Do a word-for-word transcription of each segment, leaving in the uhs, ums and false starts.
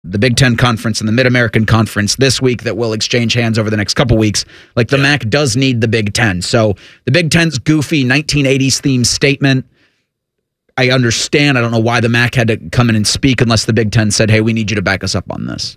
the Big Ten Conference and the Mid-American Conference this week that will exchange hands over the next couple weeks. Like, the yeah. M A C does need the Big Ten. So the Big Ten's goofy nineteen eighties themed statement, I understand. I don't know why the M A C had to come in and speak unless the Big Ten said, hey, we need you to back us up on this.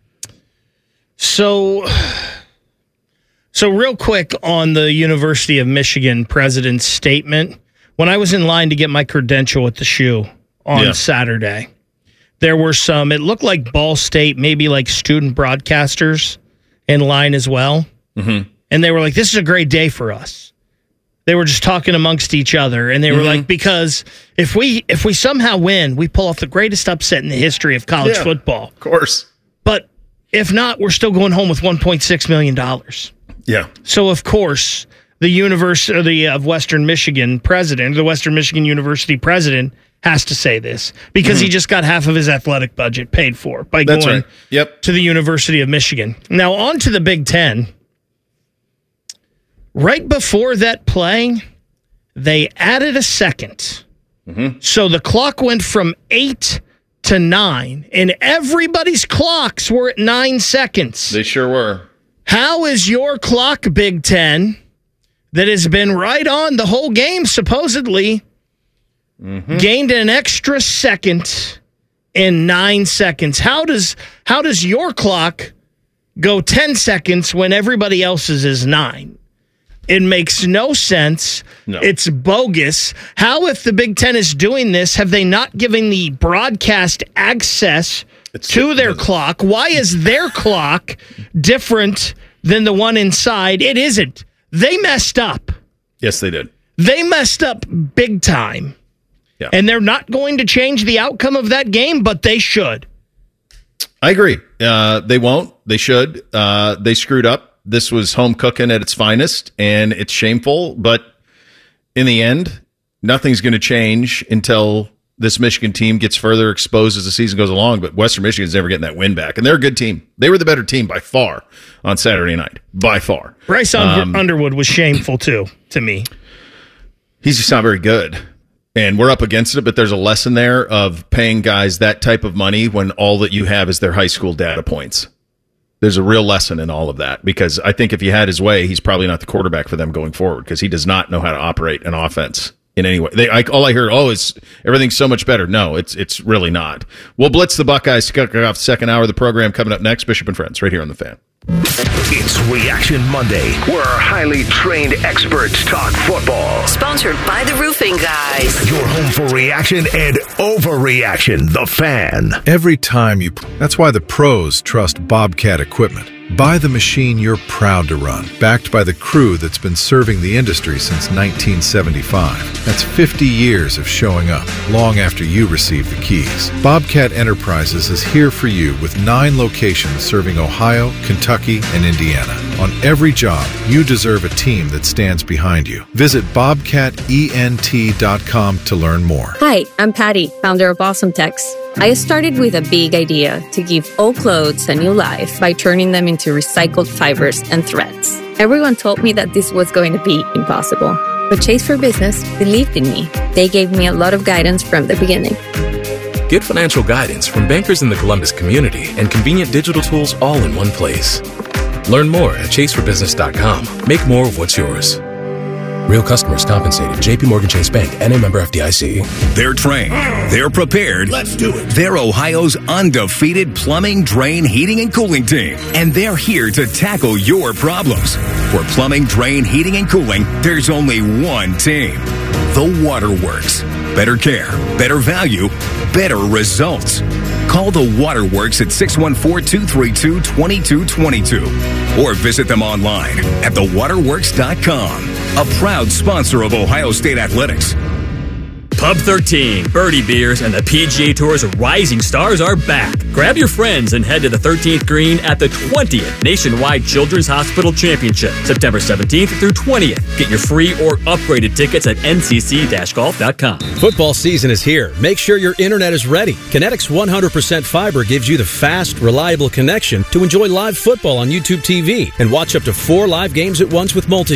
So, so real quick on the University of Michigan president's statement. When I was in line to get my credential at the shoe on yeah. Saturday, there were some, it looked like Ball State, maybe like student broadcasters in line as well. Mm-hmm. And they were like, this is a great day for us. They were just talking amongst each other. And they were mm-hmm. like, because if we if we somehow win, we pull off the greatest upset in the history of college yeah, football. Of course. But if not, we're still going home with one point six million dollars. Yeah. So, of course, the University of Western Michigan president, the Western Michigan University president, has to say this because mm-hmm. he just got half of his athletic budget paid for by That's going right. yep. to the University of Michigan. Now, on to the Big Ten. Right before that play, they added a second. Mm-hmm. So the clock went from eight to nine, and everybody's clocks were at nine seconds. They sure were. How is your clock, Big Ten, that has been right on the whole game, supposedly, mm-hmm. gained an extra second in nine seconds? How does how does your clock go ten seconds when everybody else's is nine? It makes no sense. No. It's bogus. How, if the Big Ten is doing this, have they not given the broadcast access it's to their clock? Why is their clock different than the one inside? It isn't. They messed up. Yes, they did. They messed up big time. Yeah. And they're not going to change the outcome of that game, but they should. I agree. Uh, they won't. They should. Uh, they screwed up. This was home cooking at its finest, and it's shameful. But in the end, nothing's going to change until this Michigan team gets further exposed as the season goes along. But Western Michigan's never getting that win back, and they're a good team. They were the better team by far on Saturday night, by far. Bryce um, Underwood was shameful too, to me. He's just not very good. And we're up against it, but there's a lesson there of paying guys that type of money when all that you have is their high school data points. There's a real lesson in all of that, because I think if he had his way, he's probably not the quarterback for them going forward, because he does not know how to operate an offense in any way. They, I, all I hear, oh, it's everything's so much better. No, it's it's really not. We'll blitz the Buckeyes to kick off second hour of the program coming up next. Bishop and Friends, right here on The Fan. It's Reaction Monday, where our highly trained experts talk football. Sponsored by the Roofing Guys. Your home for reaction and overreaction. The Fan. Every time you... That's why the pros trust Bobcat equipment. Buy the machine you're proud to run, backed by the crew that's been serving the industry since nineteen seventy-five. That's fifty years of showing up, long after you receive the keys. Bobcat Enterprises is here for you with nine locations serving Ohio, Kentucky, and Indiana. On every job, you deserve a team that stands behind you. Visit bobcat ent dot com to learn more. Hi, I'm Patty, founder of Awesome Tex. I started with a big idea to give old clothes a new life by turning them into recycled fibers and threads. Everyone told me that this was going to be impossible, but Chase for Business believed in me. They gave me a lot of guidance from the beginning. Get financial guidance from bankers in the Columbus community and convenient digital tools all in one place. Learn more at chase for business dot com. Make more of what's yours. Real customers compensated. J P Morgan Chase Bank, N A member F D I C. They're trained. They're prepared. Let's do it. They're Ohio's undefeated plumbing, drain, heating, and cooling team. And they're here to tackle your problems. For plumbing, drain, heating, and cooling, there's only one team. The Waterworks. Better care, better value, better results. Call the Waterworks at six one four, two three two, two two two two or visit them online at the waterworks dot com. A proud sponsor of Ohio State Athletics. Pub thirteen, Birdie Beers, and the P G A Tour's Rising Stars are back. Grab your friends and head to the thirteenth green at the twentieth Nationwide Children's Hospital Championship, September seventeenth through twentieth. Get your free or upgraded tickets at N C C golf dot com. Football season is here. Make sure your internet is ready. Kinetics one hundred percent fiber gives you the fast, reliable connection to enjoy live football on YouTube T V and watch up to four live games at once with Multiview.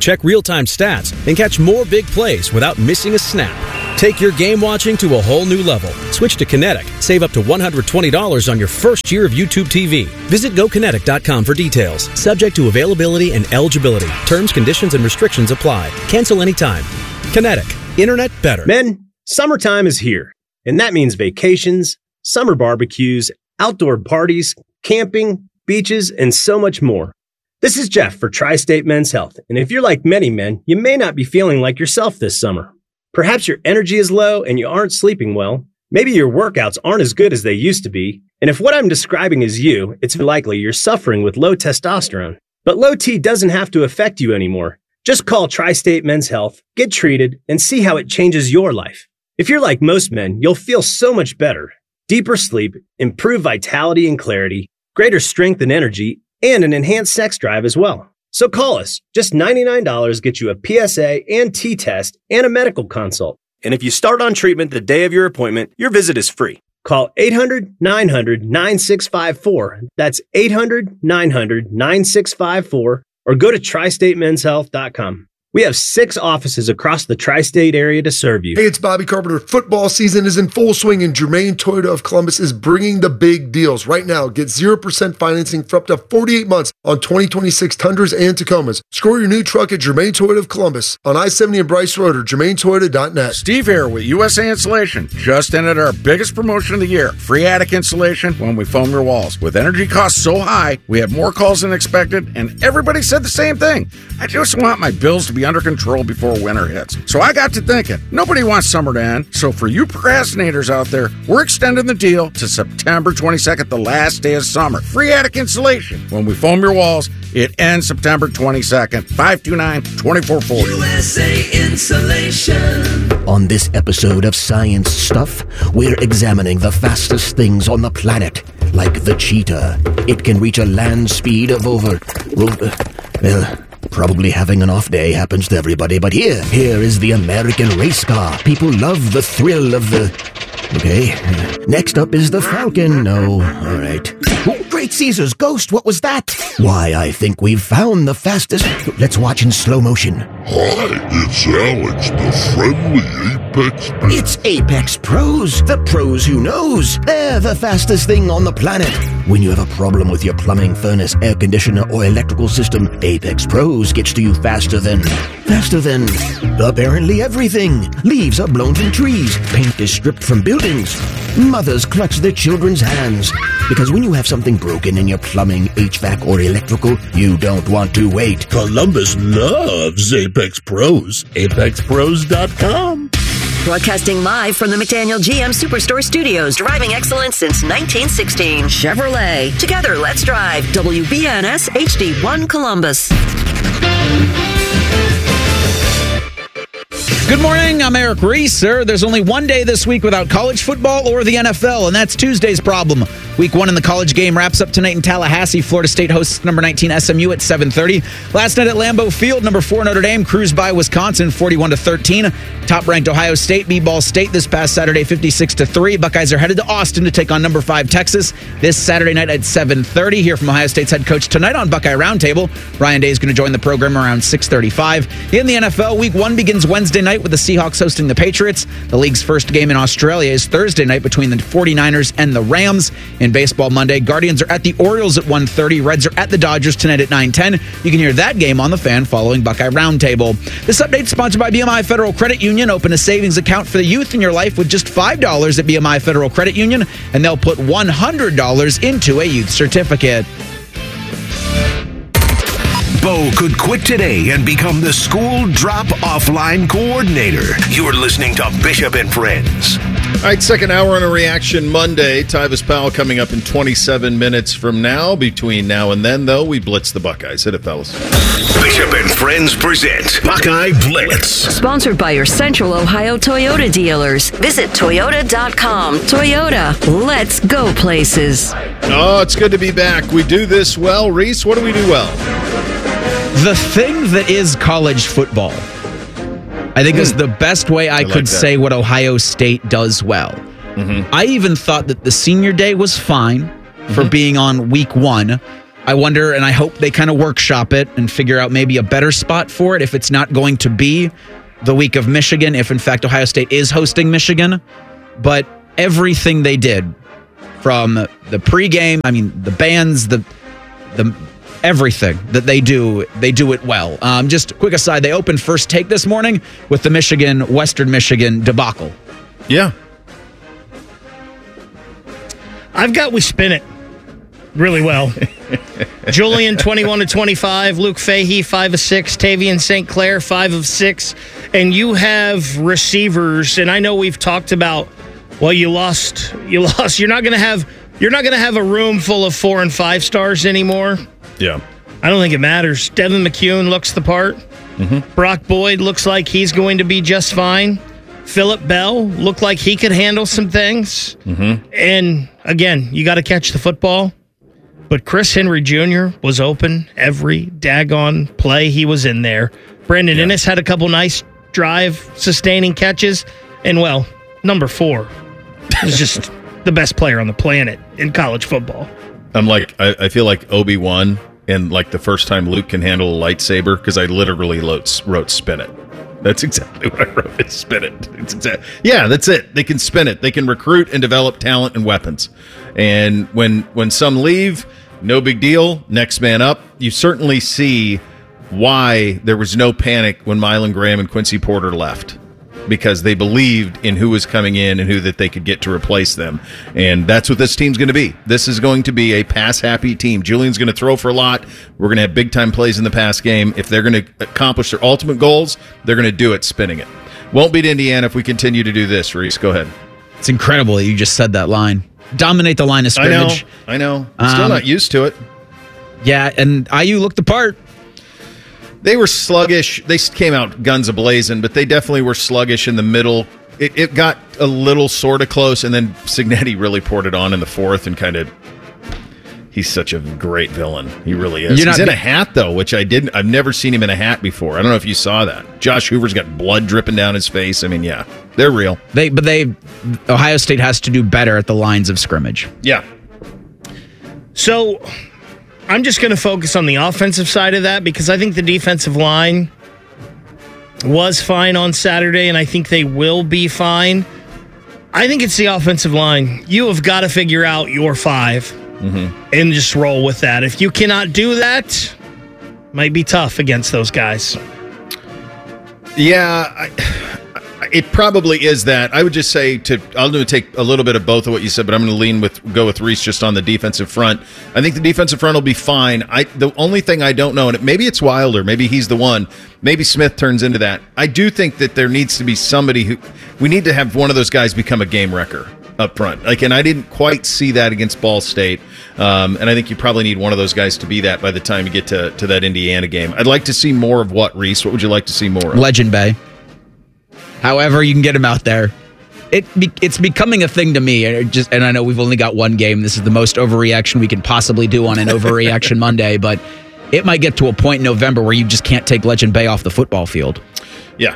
check real-time stats, and catch more big plays without missing a snap. Take your game watching to a whole new level. Switch to Kinetic. Save up to one hundred twenty dollars on your first year of YouTube T V. Visit go kinetic dot com for details. Subject to availability and eligibility. Terms, conditions, and restrictions apply. Cancel anytime. Kinetic. Internet better. Men, summertime is here. And that means vacations, summer barbecues, outdoor parties, camping, beaches, and so much more. This is Jeff for Tri-State Men's Health. And if you're like many men, you may not be feeling like yourself this summer. Perhaps your energy is low and you aren't sleeping well. Maybe your workouts aren't as good as they used to be. And if what I'm describing is you, it's likely you're suffering with low testosterone. But low T doesn't have to affect you anymore. Just call Tri-State Men's Health, get treated, and see how it changes your life. If you're like most men, you'll feel so much better. Deeper sleep, improved vitality and clarity, greater strength and energy, and an enhanced sex drive as well. So call us. Just ninety-nine dollars gets you a P S A and T test and a medical consult. And if you start on treatment the day of your appointment, your visit is free. Call eight hundred, nine hundred, nine six five four. That's eight hundred, nine hundred, nine six five four. Or go to tri state men's health dot com. We have six offices across the tri-state area to serve you. Hey, it's Bobby Carpenter. Football season is in full swing, and Germain Toyota of Columbus is bringing the big deals. Right now, get zero percent financing for up to forty-eight months on twenty twenty-six Tundras and Tacomas. Score your new truck at Germain Toyota of Columbus on I seventy and Bryce Road or germain toyota dot net. Steve here with U S A Insulation. Just ended our biggest promotion of the year. Free attic insulation when we foam your walls. With energy costs so high, we had more calls than expected, and everybody said the same thing. I just want my bills to be under control before winter hits. So I got to thinking, nobody wants summer to end. So for you procrastinators out there, we're extending the deal to September twenty-second, the last day of summer. Free attic insulation. When we foam your walls, it ends September twenty-second. five two nine, two four four zero. U S A Insulation. On this episode of Science Stuff, we're examining the fastest things on the planet, like the cheetah. It can reach a land speed of over... over well... Probably having an off day happens to everybody, but here, here is the American race car. People love the thrill of the... Okay. Next up is the Falcon. No, all right. Oh, Great Caesar's ghost, what was that? Why, I think we've found the fastest... Let's watch in slow motion. Hi, it's Alex, the friendly Apex Pro. It's Apex Pros, the pros who knows. They're the fastest thing on the planet. When you have a problem with your plumbing, furnace, air conditioner, or electrical system, Apex Pros gets to you faster than... Faster than... apparently everything. Leaves are blown from trees. Paint is stripped from buildings. Mothers clutch their children's hands. Because when you have something broken in your plumbing, H V A C, or electrical, you don't want to wait. Columbus loves Apex Pros. apex pros dot com. Broadcasting live from the McDaniel G M Superstore Studios, driving excellence since nineteen sixteen. Chevrolet. Together, let's drive. W B N S H D one Columbus. Good morning, I'm Eric Reeser. There's only one day this week without college football or the N F L, and that's Tuesday's problem. Week one in the college game wraps up tonight in Tallahassee. Florida State hosts number nineteen S M U at seven thirty. Last night at Lambeau Field, number four Notre Dame cruised by Wisconsin forty-one to thirteen. Top-ranked Ohio State beat Ball State this past Saturday fifty-six to three. Buckeyes are headed to Austin to take on number five Texas this Saturday night at seven thirty. Hear from Ohio State's head coach tonight on Buckeye Roundtable. Ryan Day is going to join the program around six thirty-five. In the N F L, week one begins Wednesday night with the Seahawks hosting the Patriots. The league's first game in Australia is Thursday night between the forty-niners and the Rams. In baseball Monday, Guardians are at the Orioles at one thirty. Reds are at the Dodgers tonight at nine ten. You can hear that game on the Fan following Buckeye Roundtable. This update is sponsored by B M I Federal Credit Union. Open a savings account for the youth in your life with just five dollars at B M I Federal Credit Union, and they'll put one hundred dollars into a youth certificate. Bo could quit today and become the school drop-off line coordinator. You're listening to Bishop and Friends. All right, second hour on a Reaction Monday. Tyvis Powell coming up in twenty-seven minutes from now. Between now and then, though, we blitz the Buckeyes. Hit it, fellas. Bishop and Friends present Buckeye Blitz. Sponsored by your Central Ohio Toyota dealers. Visit toyota dot com. Toyota, let's go places. Oh, it's good to be back. We do this well. Reese, what do we do well? The thing that is college football. I think mm. is the best way I, I could like say what Ohio State does well. Mm-hmm. I even thought that the senior day was fine for mm-hmm. being on week one. I wonder, and I hope they kind of workshop it and figure out maybe a better spot for it if it's not going to be the week of Michigan, if in fact Ohio State is hosting Michigan. But everything they did from the pregame, I mean, the bands, the the everything that they do, they do it well. Um, just a quick aside, they opened First Take this morning with the Michigan, Western Michigan debacle. Yeah. I've got we spin it really well. Julian, twenty-one to twenty-five. Luke Fahey, five of six. Tavian Saint Clair, five of six. And you have receivers, and I know we've talked about, well, you lost, you lost. You're not going to have, you're not going to have a room full of four and five stars anymore. Yeah. I don't think it matters. Devin McCune looks the part. Mm-hmm. Brock Boyd looks like he's going to be just fine. Phillip Bell looked like he could handle some things. Mm-hmm. And again, you got to catch the football. But Chris Henry Junior was open every daggone play he was in there. Brandon yeah. Inniss had a couple nice drive-sustaining catches. And, well, number four is just the best player on the planet in college football. I'm like, I, I feel like Obi-Wan and like the first time Luke can handle a lightsaber, because I literally wrote, wrote spin it. That's exactly what I wrote. It's spin it. It's exact, yeah, that's it. They can spin it. They can recruit and develop talent and weapons. And when when some leave, no big deal. Next man up. You certainly see why there was no panic when Mylan Graham and Quincy Porter left, because they believed in who was coming in and who that they could get to replace them. And that's what this team's going to be. This is going to be a pass-happy team. Julian's going to throw for a lot. We're going to have big-time plays in the pass game. If they're going to accomplish their ultimate goals, they're going to do it spinning it. Won't beat Indiana if we continue to do this, Reese. Go ahead. It's incredible that you just said that line. Dominate the line of scrimmage. I know. I know. I'm still um, not used to it. Yeah, and I U looked the part. They were sluggish. They came out guns a-blazing, but they definitely were sluggish in the middle. It, it got a little sort of close, and then Cignetti really poured it on in the fourth and kind of... He's such a great villain. He really is. You're He's in a hat, though, which I didn't... I've never seen him in a hat before. I don't know if you saw that. Josh Hoover's got blood dripping down his face. I mean, yeah, they're real. They, But they... Ohio State has to do better at the lines of scrimmage. Yeah. So... I'm just going to focus on the offensive side of that, because I think the defensive line was fine on Saturday, and I think they will be fine. I think it's the offensive line. You have got to figure out your five mm-hmm. and just roll with that. If you cannot do that, might be tough against those guys. Yeah, I, it probably is that. I would just say to I'm going to take a little bit of both of what you said, but I'm going to lean with go with Reese just on the defensive front. I think the defensive front will be fine. I the only thing I don't know, and maybe it's Wilder, maybe he's the one, maybe Smith turns into that. I do think that there needs to be somebody who we need to have one of those guys become a game wrecker up front. Like, and I didn't quite see that against Ball State, um, and I think you probably need one of those guys to be that by the time you get to to that Indiana game. I'd like to see more of what, Reese? What would you like to see more of? Legend Bay. However you can get him out there. It it's becoming a thing to me. And, just, and I know we've only got one game. This is the most overreaction we can possibly do on an Overreaction Monday, but it might get to a point in November where you just can't take Legend Bay off the football field. Yeah.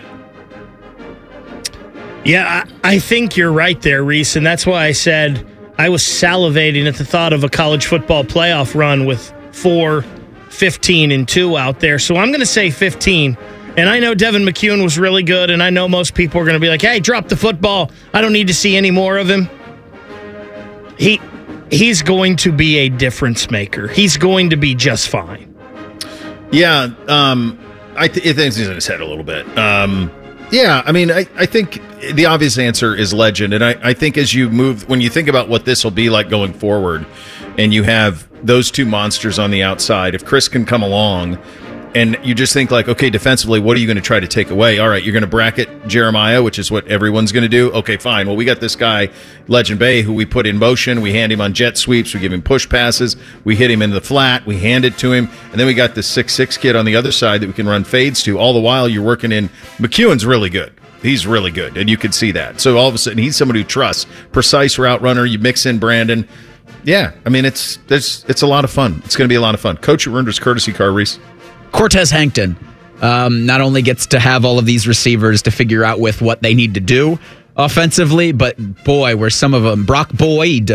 Yeah, I, I think you're right there, Reese, and that's why I said I was salivating at the thought of a college football playoff run with four, fifteen, and two out there. So I'm going to say fifteen. And I know Devin McCune was really good, and I know most people are going to be like, hey, drop the football. I don't need to see any more of him. He He's going to be a difference maker. He's going to be just fine. Yeah, um, I, th- I think he's in his head a little bit. Um, yeah, I mean, I, I think the obvious answer is Legend. And I, I think as you move, when you think about what this will be like going forward, and you have those two monsters on the outside, if Chris can come along, and you just think like, okay, defensively, what are you going to try to take away? All right, you're going to bracket Jeremiah, which is what everyone's going to do. Okay, fine. Well, we got this guy, Legend Bay, who we put in motion. We hand him on jet sweeps. We give him push passes. We hit him in the flat. We hand it to him. And then we got this six six kid on the other side that we can run fades to. All the while, you're working in. McEwen's really good. He's really good, and you can see that. So all of a sudden, he's somebody who trusts. Precise route runner. You mix in Brandon. Yeah, I mean, it's there's it's a lot of fun. It's going to be a lot of fun. Coach at Runder's courtesy car, Reese. Cortez Hankton um, not only gets to have all of these receivers to figure out with what they need to do offensively, but boy, were some of them. Brock Boyd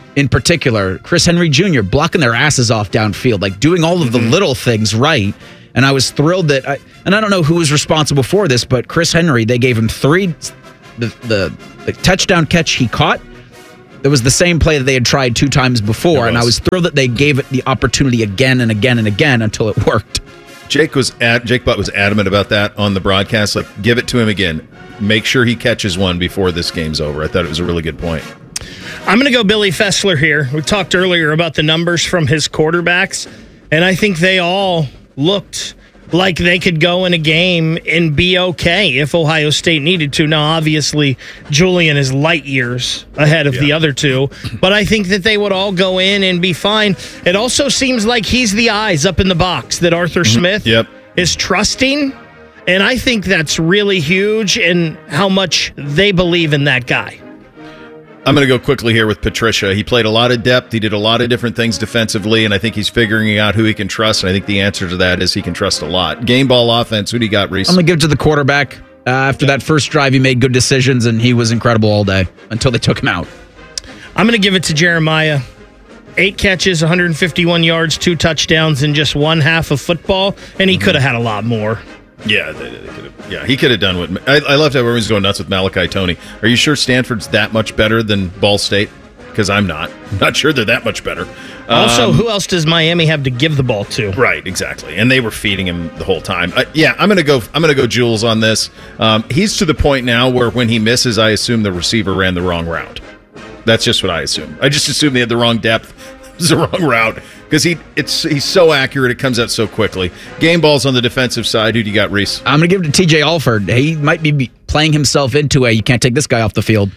in particular, Chris Henry Junior blocking their asses off downfield, like doing all of the mm-hmm. little things right. And I was thrilled that, I, and I don't know who was responsible for this, but Chris Henry, they gave him three, the, the, the touchdown catch he caught. It was the same play that they had tried two times before, and I was thrilled that they gave it the opportunity again and again and again until it worked. Jake was at, Jake Butt was adamant about that on the broadcast. Like, give it to him again. Make sure he catches one before this game's over. I thought it was a really good point. I'm going to go Billy Fessler here. We talked earlier about the numbers from his quarterbacks, and I think they all looked like they could go in a game and be okay if Ohio State needed to. Now, obviously, Julian is light years ahead of yeah. the other two, but I think that they would all go in and be fine. It also seems like he's the eyes up in the box that Arthur mm-hmm. Smith yep. is trusting, and I think that's really huge in how much they believe in that guy. I'm going to go quickly here with Patricia. He played a lot of depth. He did a lot of different things defensively, and I think he's figuring out who he can trust, and I think the answer to that is he can trust a lot. Game ball offense, who do you got, Reese? I'm going to give it to the quarterback. Uh, after yeah. that first drive, he made good decisions, and he was incredible all day until they took him out. I'm going to give it to Jeremiah. Eight catches, one hundred fifty-one yards, two touchdowns in just one half of football, and he mm-hmm. could have had a lot more. Yeah, they, they could've, yeah, he could have done what I, I loved how everyone's going nuts with Malachi Toney. Are you sure Stanford's that much better than Ball State? Because I'm not. I'm not sure they're that much better. Also, um, who else does Miami have to give the ball to? Right, exactly. And they were feeding him the whole time. Uh, yeah, I'm gonna go. I'm gonna go Jules on this. Um, he's to the point now where when he misses, I assume the receiver ran the wrong route. That's just what I assume. I just assume they had the wrong depth. It was the wrong route. Because he, it's he's so accurate, it comes out so quickly. Game balls on the defensive side. Who do you got, Reese? I'm going to give it to T J Alford. He might be playing himself into a, you can't take this guy off the field.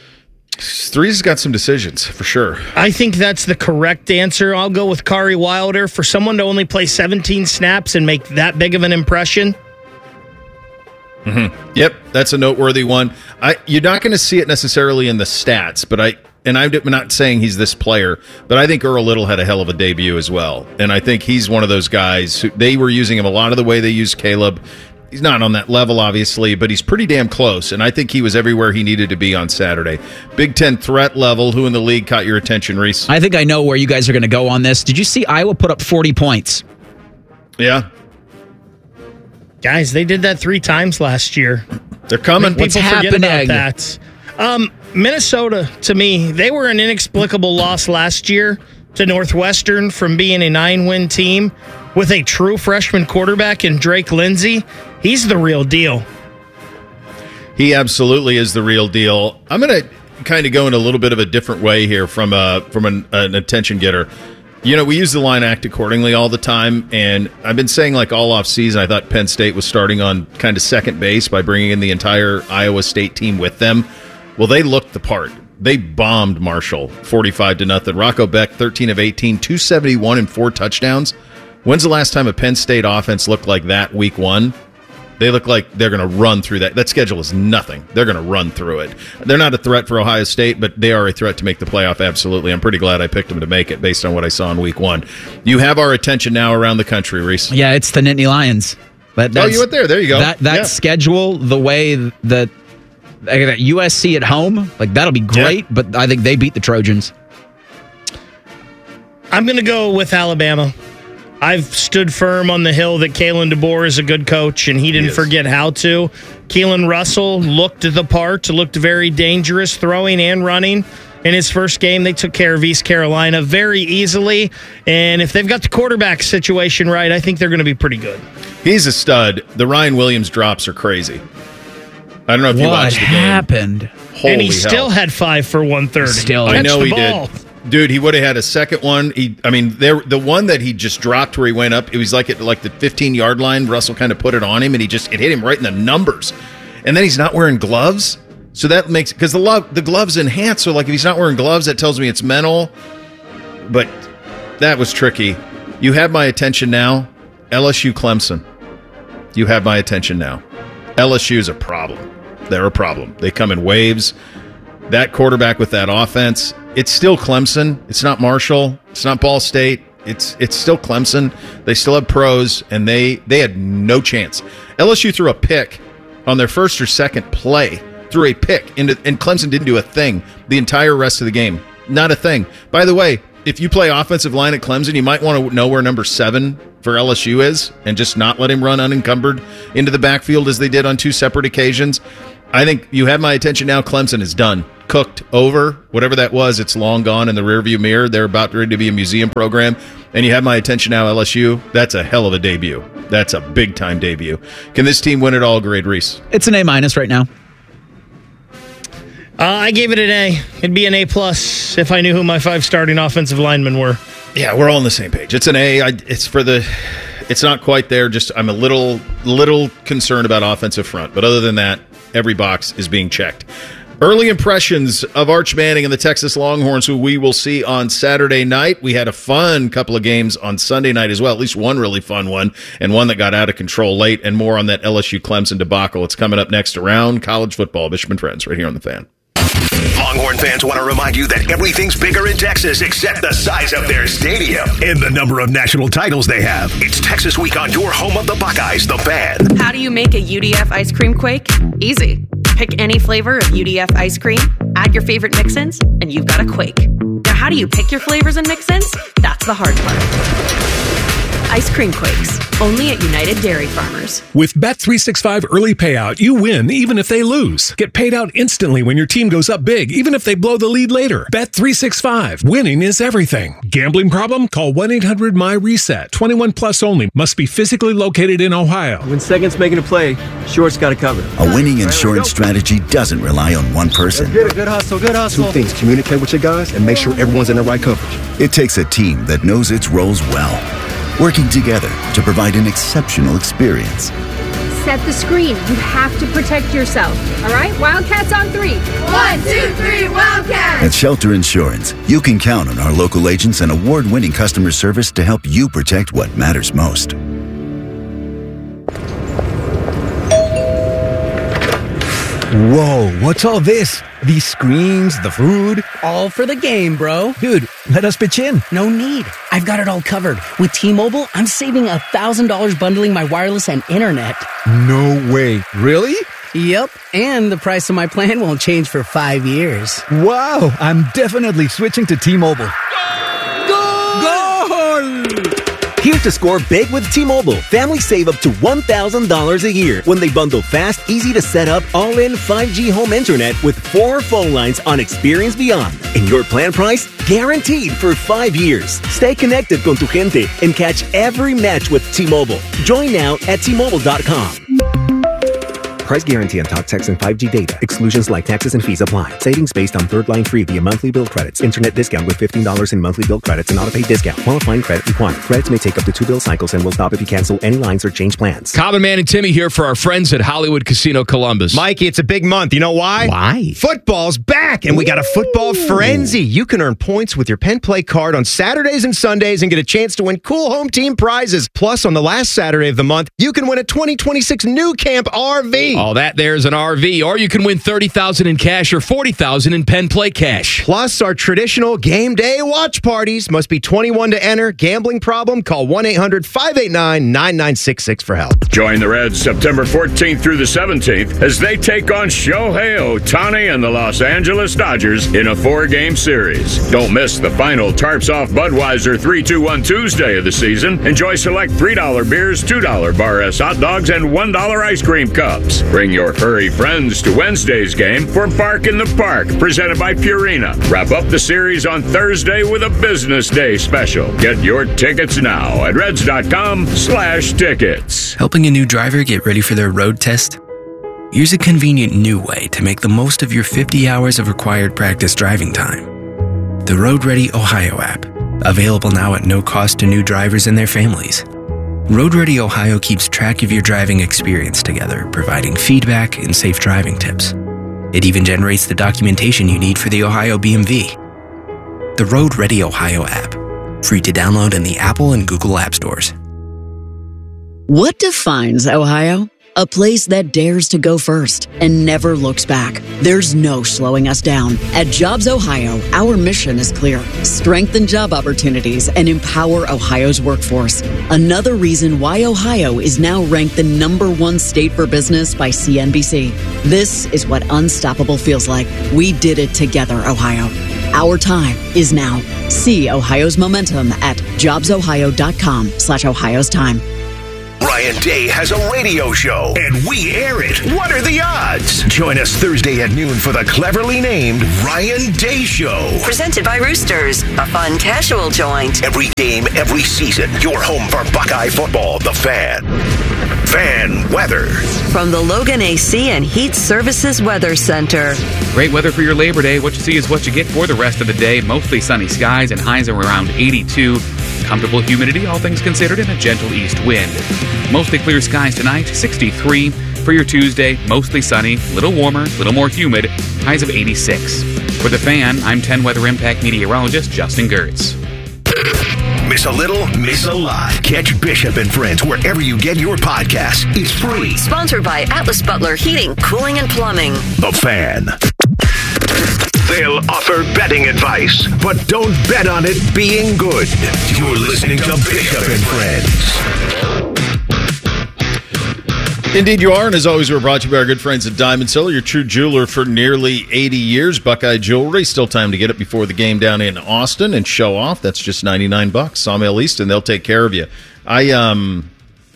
Three's got some decisions, for sure. I think that's the correct answer. I'll go with Kari Wilder. For someone to only play seventeen snaps and make that big of an impression. Mm-hmm. Yep, that's a noteworthy one. I You're not going to see it necessarily in the stats, but I... And I'm not saying he's this player, but I think Earl Little had a hell of a debut as well. And I think he's one of those guys who they were using him a lot of the way they used Caleb. He's not on that level, obviously, but he's pretty damn close. And I think he was everywhere he needed to be on Saturday. Big Ten threat level. Who in the league caught your attention, Reese? I think I know where you guys are going to go on this. Did you see Iowa put up forty points? Yeah. Guys, they did that three times last year. They're coming. People What's forget happening? about that. Um, Minnesota, to me, they were an inexplicable loss last year to Northwestern from being a nine-win team with a true freshman quarterback in Drake Lindsey. He's the real deal. He absolutely is the real deal. I'm going to kind of go in a little bit of a different way here from a, from an, an attention getter. You know, we use the line act accordingly all the time, and I've been saying like all off season, I thought Penn State was starting on kind of second base by bringing in the entire Iowa State team with them. Well, they looked the part. They bombed Marshall forty-five to nothing. Rocco Beck, thirteen of eighteen, two seventy-one and four touchdowns. When's the last time a Penn State offense looked like that week one? They look like they're going to run through that. That schedule is nothing. They're going to run through it. They're not a threat for Ohio State, but they are a threat to make the playoff, absolutely. I'm pretty glad I picked them to make it based on what I saw in week one. You have our attention now around the country, Reese. Yeah, it's the Nittany Lions. But oh, you went there. There you go. That, that yeah. schedule, the way that, that U S C at home, like that'll be great, yeah. but I think they beat the Trojans. I'm going to go with Alabama. I've stood firm on the hill that Kalen DeBoer is a good coach, and he didn't he forget how to. Keelan Russell looked the part, looked very dangerous throwing and running. In his first game, they took care of East Carolina very easily, and if they've got the quarterback situation right, I think they're going to be pretty good. He's a stud. The Ryan Williams drops are crazy. I don't know if you what watched the game. What happened? Holy and he hell. still had five for one thirty. Still, I know the he ball. did. Dude, he would have had a second one. He, I mean, there the one that he just dropped where he went up. It was like at like the fifteen-yard line. Russell kind of put it on him, and he just it hit him right in the numbers. And then he's not wearing gloves, so that makes because the love the gloves enhance. So like if he's not wearing gloves, that tells me it's mental. But that was tricky. You have my attention now. L S U Clemson. You have my attention now. L S U is a problem. They're a problem. They come in waves. That quarterback with that offense, it's still Clemson. It's not Marshall. It's not Ball State. It's it's still Clemson. They still have pros, and they they had no chance. L S U threw a pick on their first or second play. Threw a pick, into, and Clemson didn't do a thing the entire rest of the game. not a thing. By the way, if you play offensive line at Clemson, you might want to know where number seven for L S U is and just not let him run unencumbered into the backfield as they did on two separate occasions. I think you have my attention now. Clemson is done. Cooked, over, whatever that was, it's long gone in the rearview mirror. They're about ready to be a museum program. And you have my attention now, L S U. That's a hell of a debut. That's a big-time debut. Can this team win it all, grade Reese? It's an A minus right now. Uh, I gave it an A. It'd be an A plus if I knew who my five starting offensive linemen were. Yeah, we're all on the same page. It's an A. I, it's for the. It's not quite there. Just I'm a little, little concerned about offensive front, but other than that, every box is being checked. Early impressions of Arch Manning and the Texas Longhorns, who we will see on Saturday night. We had a fun couple of games on Sunday night as well, at least one really fun one, and one that got out of control late, and more on that L S U Clemson debacle. It's coming up next around college football. Bishop and Friends, right here on The Fan. Longhorn fans want to remind you that everything's bigger in Texas except the size of their stadium and the number of national titles they have. It's Texas Week on your home of the Buckeyes, The Fan. How do you make a U D F ice cream quake? Easy. Pick any flavor of U D F ice cream, add your favorite mix-ins, and you've got a quake. Now, how do you pick your flavors and mix-ins? That's the hard part. Ice cream quakes, only at United Dairy Farmers. With Bet three sixty-five Early Payout, you win even if they lose. Get paid out instantly when your team goes up big, even if they blow the lead later. Bet three sixty-five. Winning is everything. Gambling problem? Call one eight hundred my reset. twenty-one plus only. Must be physically located in Ohio. When second's making a play, short's got it covered. A winning insurance strategy doesn't rely on one person. Good, good hustle, good hustle. Two things. Communicate with your guys and make sure everyone's in the right coverage. It takes a team that knows its roles well, working together to provide an exceptional experience. Set the screen. You have to protect yourself. All right? Wildcats on three. One, two, three, Wildcats! At Shelter Insurance, you can count on our local agents and award-winning customer service to help you protect what matters most. Whoa, what's all this? These screens, the food? All for the game, bro. Dude, let us pitch in. No need. I've got it all covered. With T-Mobile, I'm saving one thousand dollars bundling my wireless and internet. No way. Really? Yep, and the price of my plan won't change for five years. Wow, I'm definitely switching to T-Mobile. Goal! Goal! Here to score big with T-Mobile. Families save up to one thousand dollars a year when they bundle fast, easy to set up, all-in five G home internet with four phone lines on Experience Beyond. And your plan price? Guaranteed for five years. Stay connected con tu gente and catch every match with T-Mobile. Join now at T Mobile dot com. Price guarantee on talk, text, and five G data. Exclusions like taxes and fees apply. Savings based on third line free via monthly bill credits. Internet discount with fifteen dollars in monthly bill credits and auto-pay discount. Qualifying credit required. Credits may take up to two bill cycles and will stop if you cancel any lines or change plans. Common Man and Timmy here for our friends at Hollywood Casino Columbus. Mikey, it's a big month. You know why? Why? Football's back, and we got a football frenzy. You can earn points with your Penn Play card on Saturdays and Sundays and get a chance to win cool home team prizes. Plus, on the last Saturday of the month, you can win a twenty twenty-six New Camp R V. All that there's an R V, or you can win thirty thousand dollars in cash or forty thousand dollars in Penn Play cash. Plus, our traditional game day watch parties. Must be twenty-one to enter. Gambling problem? Call one eight hundred five eight nine nine nine six six for help. Join the Reds September fourteenth through the seventeenth as they take on Shohei Ohtani and the Los Angeles Dodgers in a four-game series. Don't miss the final Tarps Off Budweiser three two one Tuesday of the season. Enjoy select three dollar beers, two dollar Bar S hot dogs, and one dollar ice cream cups. Bring your furry friends to Wednesday's game for Bark in the Park, presented by Purina. Wrap up the series on Thursday with a Business Day special. Get your tickets now at reds.com slash tickets. Helping a new driver get ready for their road test? Here's a convenient new way to make the most of your fifty hours of required practice driving time. The Road Ready Ohio app, available now at no cost to new drivers and their families. Road Ready Ohio keeps track of your driving experience together, providing feedback and safe driving tips. It even generates the documentation you need for the Ohio B M V. The Road Ready Ohio app, free to download in the Apple and Google App Stores. What defines Ohio? A place that dares to go first and never looks back. There's no slowing us down. At Jobs Ohio, our mission is clear. Strengthen job opportunities and empower Ohio's workforce. Another reason why Ohio is now ranked the number one state for business by C N B C. This is what unstoppable feels like. We did it together, Ohio. Our time is now. See Ohio's momentum at jobsohio.com slash Ohio's time. Ryan Day has a radio show, and we air it. What are the odds? Join us Thursday at noon for the cleverly named Ryan Day Show. Presented by Roosters, a fun casual joint. Every game, every season, your home for Buckeye football, The Fan. Fan weather. From the Logan A C and Heat Services Weather Center. Great weather for your Labor Day. What you see is what you get for the rest of the day. Mostly sunny skies and highs are around eighty-two. Comfortable humidity, all things considered, and a gentle east wind. Mostly clear skies tonight, sixty-three. For your Tuesday, mostly sunny, little warmer, little more humid, highs of eighty-six. For The Fan, I'm ten Weather Impact meteorologist Justin Gertz. Miss a little, miss a lot. Catch Bishop and Friends wherever you get your podcasts. It's free. Sponsored by Atlas Butler Heating, Cooling, and Plumbing. The Fan. They'll offer betting advice, but don't bet on it being good. You're listening to Bishop and Friends. Indeed you are, and as always, we're brought to you by our good friends at Diamond Silver, your true jeweler for nearly eighty years. Buckeye Jewelry, still time to get it before the game down in Austin and show off. That's just ninety-nine bucks. Sawmill East, and they'll take care of you. I, um,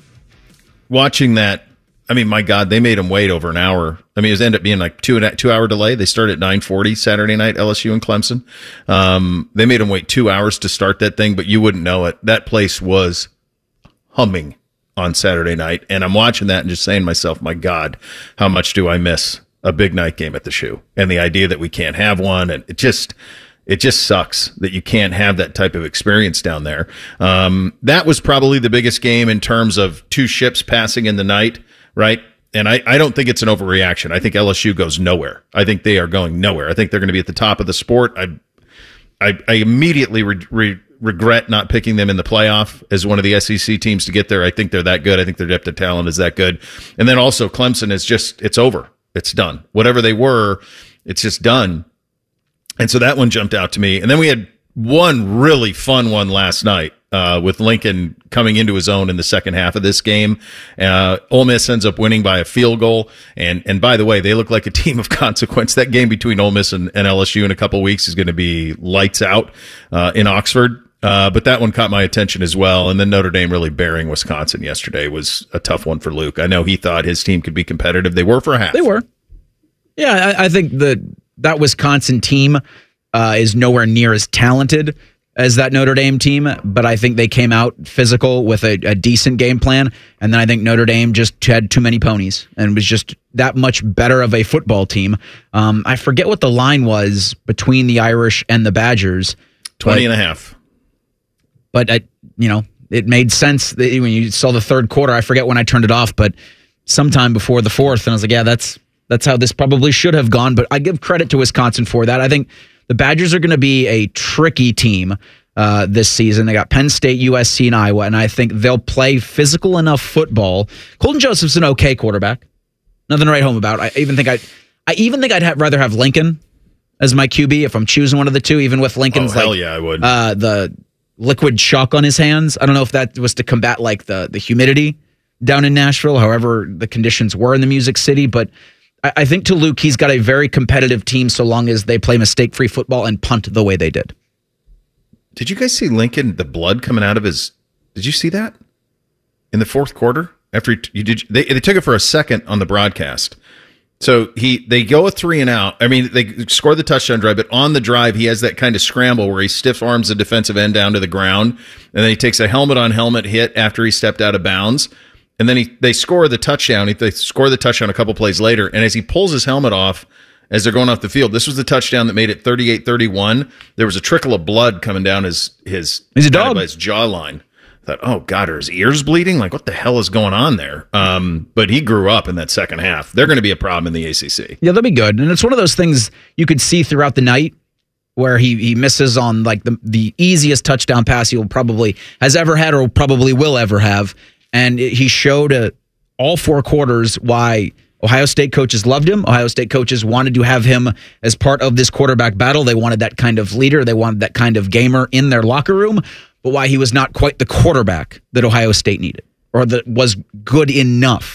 watching that, I mean, my God, they made them wait over an hour. I mean, it ended up being like two and two hour delay. They started at nine forty Saturday night, L S U and Clemson. Um, they made them wait two hours to start that thing, but you wouldn't know it. That place was humming on Saturday night, and I'm watching that and just saying to myself, my God, how much do I miss a big night game at the Shoe? And the idea that we can't have one, and it just it just sucks that you can't have that type of experience down there. Um, that was probably the biggest game in terms of two ships passing in the night, right? And I, I don't think it's an overreaction. I think L S U goes nowhere. I think they are going nowhere. I think they're going to be at the top of the sport. I I, I immediately re, re, regret not picking them in the playoff as one of the S E C teams to get there. I think they're that good. I think their depth of talent is that good. And then also Clemson is just, it's over. It's done. Whatever they were, it's just done. And so that one jumped out to me. And then we had one really fun one last night uh, with Lincoln coming into his own in the second half of this game. Uh, Ole Miss ends up winning by a field goal. And and by the way, they look like a team of consequence. That game between Ole Miss and, and L S U in a couple weeks is going to be lights out uh, in Oxford. Uh, but that one caught my attention as well. And then Notre Dame really bearing Wisconsin yesterday was a tough one for Luke. I know he thought his team could be competitive. They were for a half. They were. Yeah, I, I think that that Wisconsin team uh, is nowhere near as talented as that Notre Dame team, but I think they came out physical with a, a decent game plan. And then I think Notre Dame just had too many ponies and was just that much better of a football team. Um, I forget what the line was between the Irish and the Badgers. twenty and a half. But, I, you know, it made sense that when you saw the third quarter. I forget when I turned it off, but sometime before the fourth. And I was like, yeah, that's that's how this probably should have gone. But I give credit to Wisconsin for that. I think the Badgers are going to be a tricky team uh, this season. They got Penn State, U S C, and Iowa, and I think they'll play physical enough football. Colton Joseph's an okay quarterback. Nothing to write home about. I even think I'd, I even think I'd have, rather have Lincoln as my Q B if I'm choosing one of the two, even with Lincoln's oh, hell like, yeah, I would. Uh, the liquid chalk on his hands. I don't know if that was to combat like the the humidity down in Nashville, however the conditions were in the Music City. But I, I think to Luke, he's got a very competitive team so long as they play mistake-free football and punt the way they did. Did you guys see Lincoln, the blood coming out of his... Did you see that? In the fourth quarter? After he, you did, they, they took it for a second on the broadcast. So he they go a three and out. I mean, they score the touchdown drive, but on the drive, he has that kind of scramble where he stiff arms the defensive end down to the ground, and then he takes a helmet-on-helmet hit after he stepped out of bounds. And then he they score the touchdown. They score the touchdown a couple plays later, and as he pulls his helmet off as they're going off the field, this was the touchdown that made it thirty-eight thirty-one. There was a trickle of blood coming down his his, He's a dog. his jawline. Thought, oh God, are his ears bleeding? Like, what the hell is going on there? Um, but he grew up in that second half. They're going to be a problem in the A C C. Yeah, they'll be good. And it's one of those things you could see throughout the night where he he misses on like the, the easiest touchdown pass he will probably has ever had or probably will ever have. And it, he showed uh, all four quarters why Ohio State coaches loved him. Ohio State coaches wanted to have him as part of this quarterback battle. They wanted that kind of leader. They wanted that kind of gamer in their locker room. But why he was not quite the quarterback that Ohio State needed or that was good enough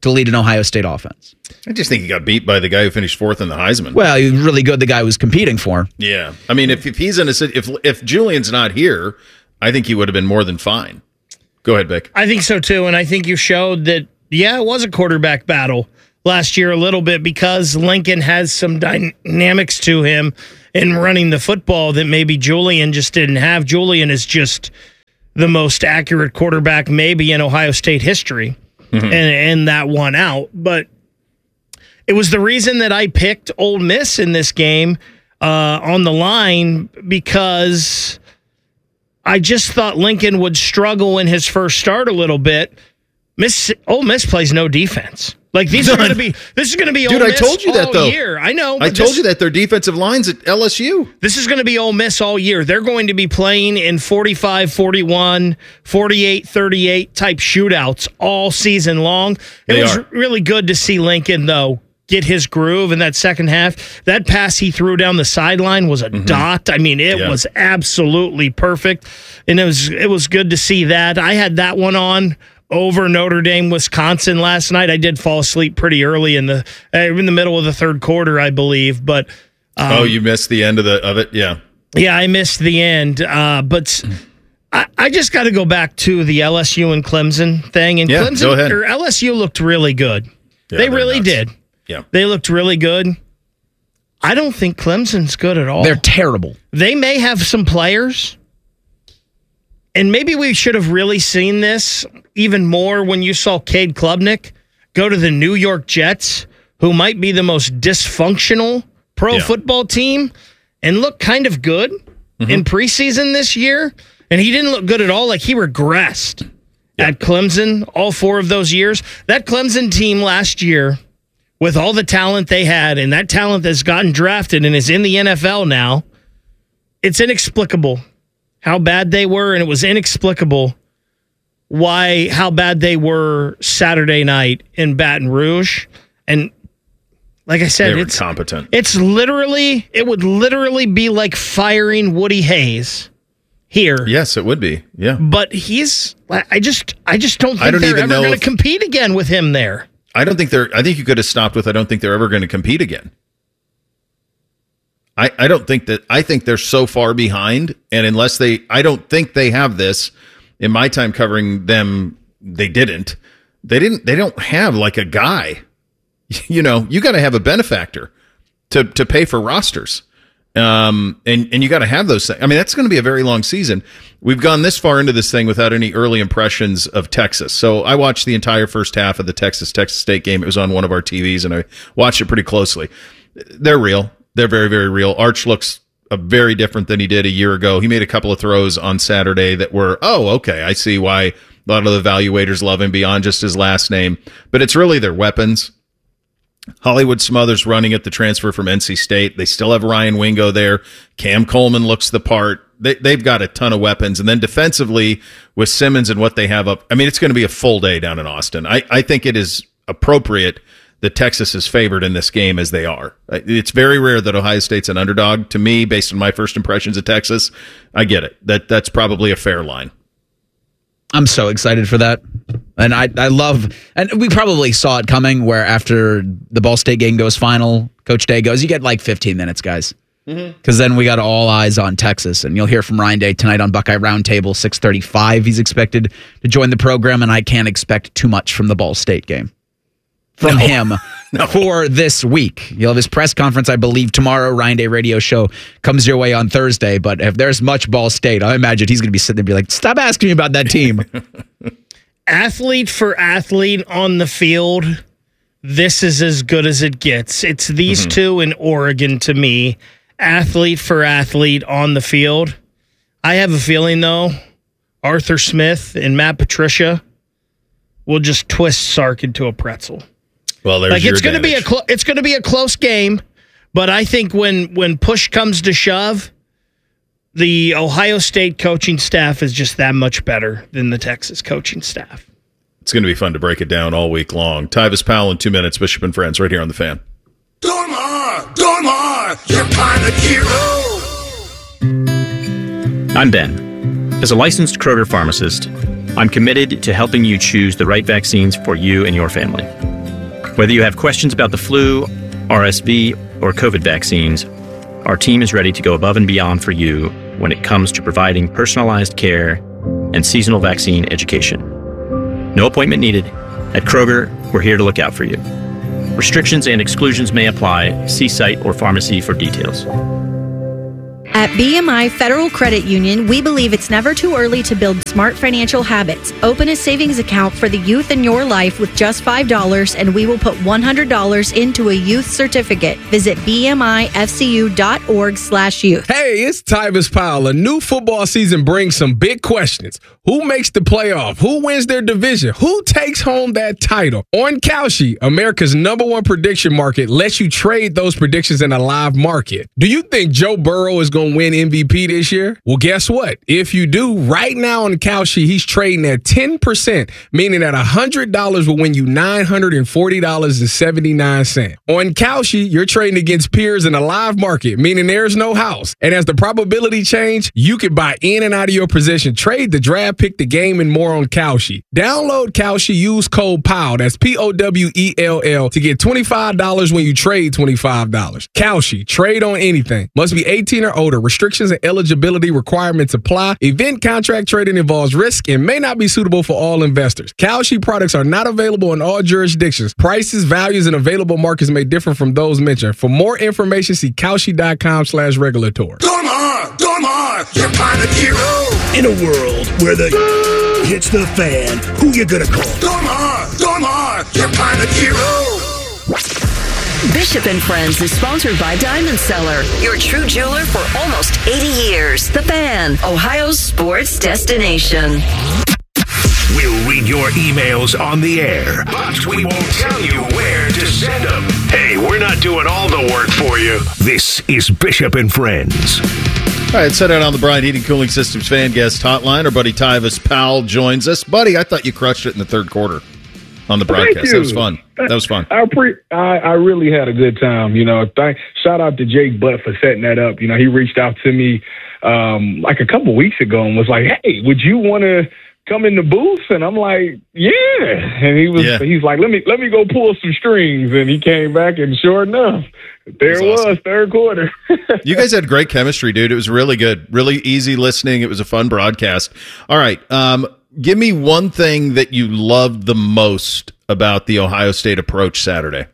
to lead an Ohio State offense. I just think he got beat by the guy who finished fourth in the Heisman. Well, he was really good, the guy who was competing for. Yeah. I mean, if, if he's in a if if Julian's not here, I think he would have been more than fine. Go ahead, Vic. I think so, too, and I think you showed that, yeah, it was a quarterback battle last year a little bit because Lincoln has some dynamics to him in running the football that maybe Julian just didn't have. Julian is just the most accurate quarterback maybe in Ohio State history, mm-hmm. and, and that won out. But it was the reason that I picked Ole Miss in this game uh, on the line because I just thought Lincoln would struggle in his first start a little bit. Miss Ole Miss plays no defense. Like these are going to be. This is going to be. Dude, Ole I Miss told you that all though. Year. I know. I told this, you that their defensive lines at L S U. This is going to be Ole Miss all year. They're going to be playing in forty-five forty-one, forty-eight thirty-eight type shootouts all season long. It They was are. really good to see Lincoln though get his groove in that second half. That pass he threw down the sideline was a mm-hmm. dot. I mean, it Yeah. was absolutely perfect, and it was it was good to see that. I had that one on over Notre Dame, Wisconsin last night. I did fall asleep pretty early in the uh, in the middle of the third quarter, I believe. But um, oh, you missed the end of the of it, yeah, yeah, I missed the end. Uh, but I, I just got to go back to the L S U and Clemson thing. And Yeah, Clemson go ahead. or L S U looked really good. Yeah, they they're really nuts. did. Yeah, They looked really good. I don't think Clemson's good at all. They're terrible. They may have some players, and maybe we should have really seen this even more when you saw Cade Klubnik go to the New York Jets, who might be the most dysfunctional pro Yeah. football team, and look kind of good Mm-hmm. in preseason this year. And he didn't look good at all. Like he regressed at Clemson all four of those years. That Clemson team last year, with all the talent they had, and that talent that's gotten drafted and is in the N F L now, it's inexplicable how bad they were, and it was inexplicable why how bad they were Saturday night in Baton Rouge. And like I said, they were it's competent. it's literally it would literally be like firing Woody Hayes here. Yes, it would be. Yeah, But he's I just I just don't I think don't they're even ever know going to if- compete again with him there. I don't think they're. I think you could have stopped with. I don't think they're ever going to compete again. I, I don't think that. I think they're so far behind, and unless they, I don't think they have this. In my time covering them, they didn't. They didn't. They don't have like a guy. You know, you got to have a benefactor to to pay for rosters. Um, and, and you got to have those things. I mean, that's going to be a very long season. We've gone this far into this thing without any early impressions of Texas. So I watched the entire first half of the Texas Texas State game. It was on one of our T Vs, and I watched it pretty closely. They're real. They're very, very real. Arch looks uh, very different than he did a year ago. He made a couple of throws on Saturday that were, oh, okay, I see why a lot of the evaluators love him beyond just his last name. But it's really their weapons. Hollywood Smothers running at the transfer from N C State. They still have Ryan Wingo there. Cam Coleman looks the part. They, they've got a ton of weapons. And then defensively with Simmons and what they have up, I mean, it's going to be a full day down in Austin. I, I think it is appropriate that Texas is favored in this game as they are. It's very rare that Ohio State's an underdog. To me, based on my first impressions of Texas, I get it. That That's probably a fair line. I'm so excited for that. And I, I love, and we probably saw it coming where after the Ball State game goes final, Coach Day goes, you get like fifteen minutes, guys. Because mm-hmm. then we got all eyes on Texas. And you'll hear from Ryan Day tonight on Buckeye Roundtable, six thirty-five. He's expected to join the program, and I can't expect too much from the Ball State game. From no. him no. for this week. He'll have his press conference, I believe, tomorrow. Ryan Day radio show comes your way on Thursday. But if there's much Ball State, I imagine he's going to be sitting there and be like, stop asking me about that team. Athlete for athlete on the field, this is as good as it gets. It's these mm-hmm. two in Oregon to me. Athlete for athlete on the field. I have a feeling, though, Arthur Smith and Matt Patricia will just twist Sark into a pretzel. Well, there's like your it's going to be a advantage. clo- it's going to be a close game, but I think when when push comes to shove, the Ohio State coaching staff is just that much better than the Texas coaching staff. It's going to be fun to break it down all week long. Tyvis Powell in two minutes, Bishop and Friends, right here on The Fan. Dormar, Dormar, you're kind of hero. I'm Ben. As a licensed Kroger pharmacist, I'm committed to helping you choose the right vaccines for you and your family. Whether you have questions about the flu, R S V, or COVID vaccines, our team is ready to go above and beyond for you when it comes to providing personalized care and seasonal vaccine education. No appointment needed. At Kroger, we're here to look out for you. Restrictions and exclusions may apply. See site or pharmacy for details. At B M I Federal Credit Union, we believe it's never too early to build smart financial habits. Open a savings account for the youth in your life with just five dollars, and we will put one hundred dollars into a youth certificate. Visit bmifcu.org slash youth. Hey, it's Tyvis Powell. A new football season brings some big questions. Who makes the playoff? Who wins their division? Who takes home that title? On Kalshi, America's number one prediction market, lets you trade those predictions in a live market. Do you think Joe Burrow is going to win M V P this year? Well, guess what? If you do, right now on Kalshi, he's trading at ten percent, meaning that one hundred dollars will win you nine hundred forty dollars and seventy-nine cents. On Kalshi, you're trading against peers in a live market, meaning there's no house. And as the probability change, you can buy in and out of your position, trade the draft, pick the game, and more on Kalshi. Download Kalshi, use code POWELL, that's P O W E L L, to get twenty-five dollars when you trade twenty-five dollars. Kalshi, trade on anything. Must be eighteen or older. Restrictions and eligibility requirements apply. Event contract trading involves risk and may not be suitable for all investors. Kalshi products are not available in all jurisdictions. Prices, values, and available markets may differ from those mentioned. For more information, see Kalshi.com slash regulatory. Dormar, Dormar, your pilot hero. In a world where the hits the fan, who you gonna call? Dormar, Dormar, your pilot hero. Bishop and Friends is sponsored by Diamond Seller, your true jeweler for almost eighty years. The Fan, Ohio's sports destination. We'll read your emails on the air, but we won't tell you where to send them. Hey, we're not doing all the work for you. This is Bishop and Friends. All right, set out on the Bryant Heating Cooling Systems fan guest hotline. Our buddy Tyvis Powell joins us. Buddy, I thought you crushed it in the third quarter on the broadcast. That was fun. That was fun. I, pre- I I really had a good time. You know, thank, shout out to Jake Butt for setting that up. You know, he reached out to me um, like a couple weeks ago and was like, "Hey, would you want to come in the booth?" And I'm like, "Yeah." And he was, yeah. he's like, "Let me let me go pull some strings." And he came back, and sure enough, there it was, awesome. Third quarter. You guys had great chemistry, dude. It was really good, really easy listening. It was a fun broadcast. All right, um, give me one thing that you loved the most about the Ohio State approach Saturday.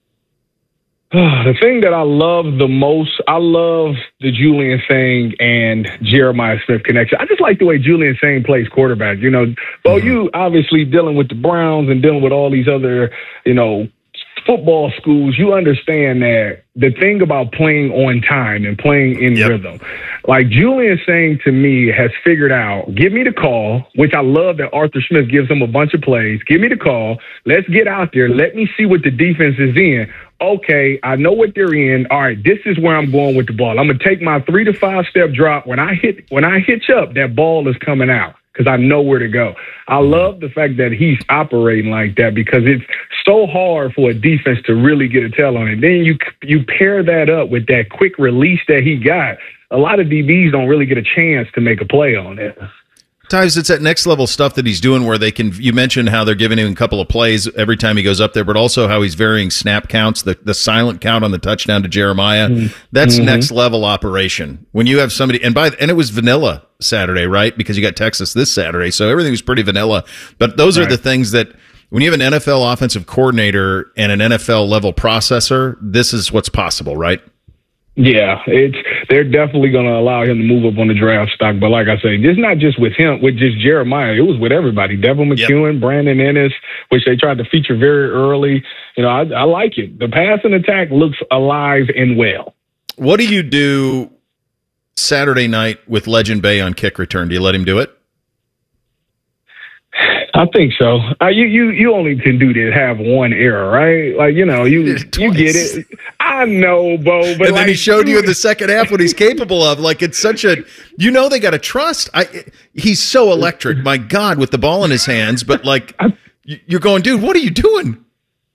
The thing that I love the most, I love the Julian Singh and Jeremiah Smith connection. I just like the way Julian Singh plays quarterback. You know, Bo, mm-hmm. you obviously dealing with the Browns and dealing with all these other, you know, football schools, you understand that the thing about playing on time and playing in yep. rhythm, like Julian Singh to me has figured out, give me the call, which I love that Arthur Smith gives him a bunch of plays. Give me the call. Let's get out there. Let me see what the defense is in. Okay, I know what they're in. All right, this is where I'm going with the ball. I'm going to take my three to five step drop. When I hit, when I hitch up, that ball is coming out because I know where to go. I love the fact that he's operating like that because it's so hard for a defense to really get a tell on it. Then you you pair that up with that quick release that he got. A lot of D Bs don't really get a chance to make a play on it. Times it's that next level stuff that he's doing where they can, you mentioned how they're giving him a couple of plays every time he goes up there, but also how he's varying snap counts, the, the silent count on the touchdown to Jeremiah. Mm-hmm. That's mm-hmm. next level operation. When you have somebody, and by, and it was vanilla Saturday, right? Because you got Texas this Saturday. So everything was pretty vanilla, but those right. are the things that when you have an N F L offensive coordinator and an N F L level processor, this is what's possible, right? Yeah, it's they're definitely going to allow him to move up on the draft stock. But like I say, it's not just with him, with just Jeremiah. It was with everybody. Devin McEwen, yep. Brandon Ennis, which they tried to feature very early. You know, I, I like it. The passing attack looks alive and well. What do you do Saturday night with Legend Bay on kick return? Do you let him do it? I think so. Uh, you you you only can do this have one error, right? Like you know you you get it. I know, Bo, but and then like, he showed you in the second half what he's capable of. Like it's such a you know they got to trust. I he's so electric. My God, with the ball in his hands, but like you're going, dude, what are you doing?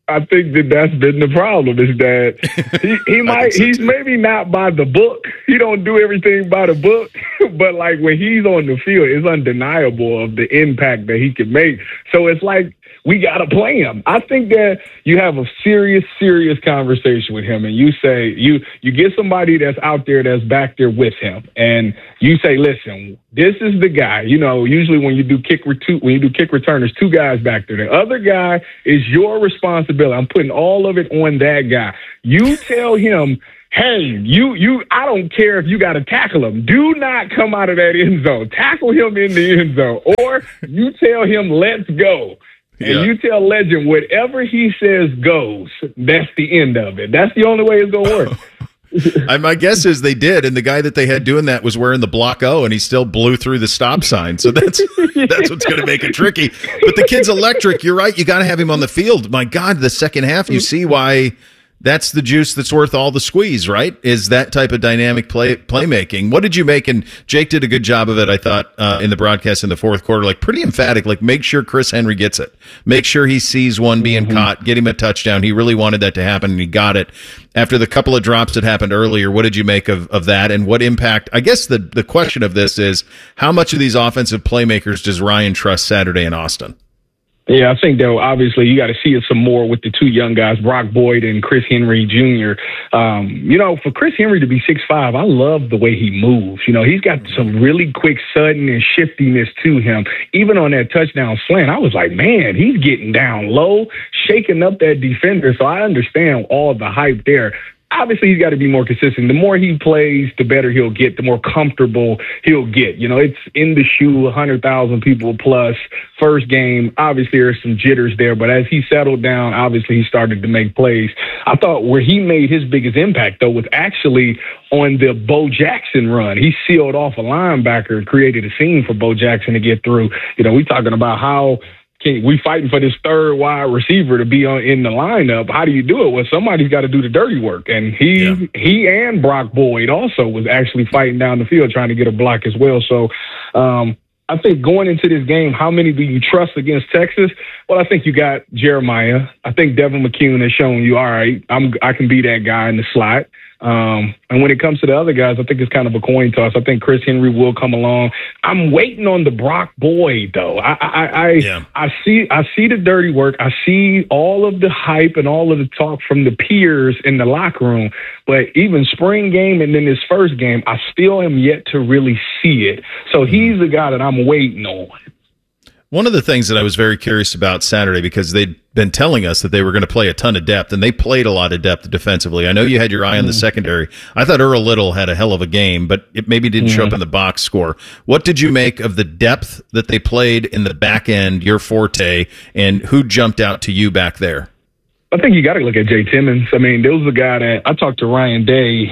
I think that that's been the problem is that he, he might so he's too. maybe not by the book. He don't do everything by the book, but like when he's on the field, it's undeniable of the impact that he can make. So it's like we got to play him. I think that you have a serious, serious conversation with him, and you say you you get somebody that's out there that's back there with him, and you say, listen, this is the guy. You know, usually when you do kick retu- when you do kick return, there's two guys back there. The other guy is your responsibility. I'm putting all of it on that guy. You tell him, hey, you you. I don't care if you got to tackle him. Do not come out of that end zone. Tackle him in the end zone, or you tell him, let's go. And yeah. you tell Legend, whatever he says goes. That's the end of it. That's the only way it's going to work. I, my guess is they did, and the guy that they had doing that was wearing the block O, and he still blew through the stop sign. So that's that's what's going to make it tricky. But the kid's electric. You're right. You got to have him on the field. My God, the second half, you see why that's the juice that's worth all the squeeze, right? Is that type of dynamic play playmaking. What did you make? And Jake did a good job of it, I thought, uh, in the broadcast in the fourth quarter, like pretty emphatic, like make sure Chris Henry gets it. Make sure he sees one being mm-hmm. caught, get him a touchdown. He really wanted that to happen, and he got it. After the couple of drops that happened earlier, what did you make of, of that, and what impact? I guess the, the question of this is, how much of these offensive playmakers does Ryan trust Saturday in Austin? Yeah, I think, though, obviously, you got to see it some more with the two young guys, Brock Boyd and Chris Henry Junior Um, you know, for Chris Henry to be six five, I love the way he moves. You know, he's got some really quick, sudden, and shiftiness to him. Even on that touchdown slant, I was like, man, he's getting down low, shaking up that defender. So I understand all the hype there. Obviously, he's got to be more consistent. The more he plays, the better he'll get, the more comfortable he'll get. You know, it's in the shoe, one hundred thousand people plus. First game, obviously, there's some jitters there. But as he settled down, obviously, he started to make plays. I thought where he made his biggest impact, though, was actually on the Bo Jackson run. He sealed off a linebacker, created a scene for Bo Jackson to get through. You know, we're talking about how we fighting for this third wide receiver to be on in the lineup. How do you do it? Well, somebody's got to do the dirty work. And he yeah. he and Brock Boyd also was actually fighting down the field trying to get a block as well. So um, I think going into this game, how many do you trust against Texas? Well, I think you got Jeremiah. I think Devin McCune has shown you, all right, I'm, I can be that guy in the slot. Um, and when it comes to the other guys, I think it's kind of a coin toss. I think Chris Henry will come along. I'm waiting on the Brock Boyd, though. I I I, yeah. I see I see the dirty work. I see all of the hype and all of the talk from the peers in the locker room. But even spring game and then this first game, I still am yet to really see it. So he's the guy that I'm waiting on. One of the things that I was very curious about Saturday, because they'd been telling us that they were going to play a ton of depth, and they played a lot of depth defensively. I know you had your eye on the secondary. I thought Earl Little had a hell of a game, but it maybe didn't show up in the box score. What did you make of the depth that they played in the back end, your forte, and who jumped out to you back there? I think you got to look at Jay Timmons. I mean, there was a guy that I talked to Ryan Day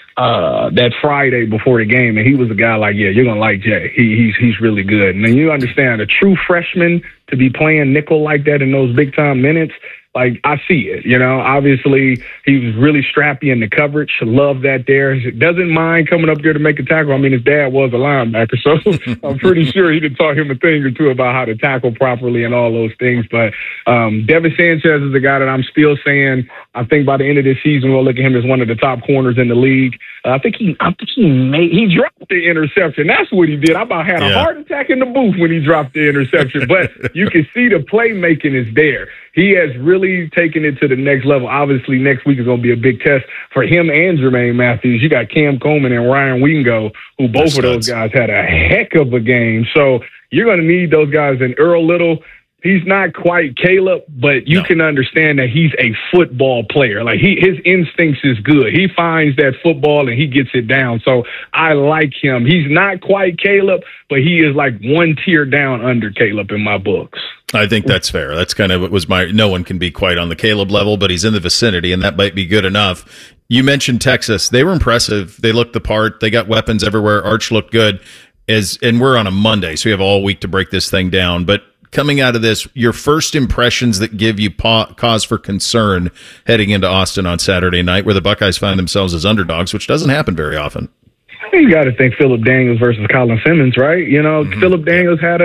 uh, that Friday before the game, and he was a guy like, yeah, you're going to like Jay. He, he's he's really good. And then you understand, a true freshman to be playing nickel like that in those big-time minutes, like, I see it. You know, obviously, he was really strappy in the coverage. Love that there. Doesn't mind coming up there to make a tackle. I mean, his dad was a linebacker, so I'm pretty sure he could taught him a thing or two about how to tackle properly and all those things. But um, Devin Sanchez is a guy that I'm still saying, I think by the end of this season, we'll look at him as one of the top corners in the league. Uh, I think he I think he made, he dropped the interception. That's what he did. I about had a yeah. heart attack in the booth when he dropped the interception. But you can see the playmaking is there. He has really taken it to the next level. Obviously, next week is going to be a big test for him and Jermaine Matthews. You got Cam Coleman and Ryan Wingo, who both That's of those guys had a heck of a game. So you're going to need those guys. And Earl Little, he's not quite Caleb, but you no. can understand that he's a football player. Like, he, his instincts is good. He finds that football and he gets it down. So I like him. He's not quite Caleb, but he is like one tier down under Caleb in my books. I think that's fair. That's kind of what was my, no one can be quite on the Caleb level, but he's in the vicinity, and that might be good enough. You mentioned Texas. They were impressive. They looked the part. They got weapons everywhere. Arch looked good. As, and we're on a Monday, so we have all week to break this thing down. But coming out of this, your first impressions that give you pa- cause for concern heading into Austin on Saturday night, where the Buckeyes find themselves as underdogs, which doesn't happen very often. You got to think Phillip Daniels versus Colin Simmons, right? You know, mm-hmm. Phillip Daniels had a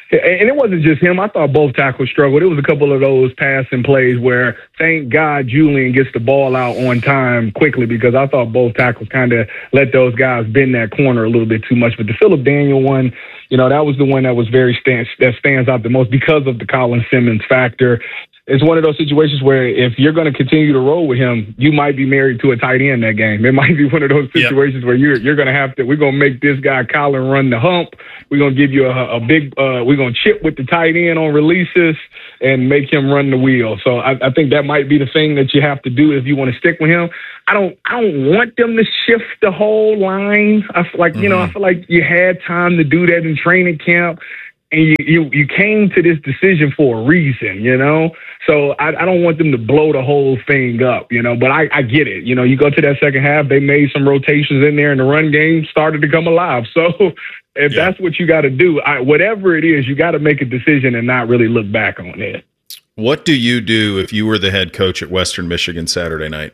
and it wasn't just him. I thought both tackles struggled. It was a couple of those passing plays where, thank God, Julian gets the ball out on time quickly, because I thought both tackles kind of let those guys bend that corner a little bit too much. But the Phillip Daniel one, you know, that was the one that was very stand, that stands out the most because of the Colin Simmons factor. It's one of those situations where if you're going to continue to roll with him, you might be married to a tight end that game. It might be one of those situations yep. where you're you're going to have to, we're going to make this guy Colin run the hump. We're going to give you a, a big, uh, we're going to chip with the tight end on releases and make him run the wheel. So I, I think that might be the thing that you have to do if you want to stick with him. I don't, I don't want them to shift the whole line. I feel like, mm-hmm. you know, I feel like you had time to do that in training camp. And you, you, you came to this decision for a reason, you know? So I, I don't want them to blow the whole thing up, you know? But I, I get it. You know, you go to that second half, they made some rotations in there, and the run game started to come alive. So if yeah. that's what you got to do, I, whatever it is, you got to make a decision and not really look back on it. What do you do if you were the head coach at Western Michigan Saturday night?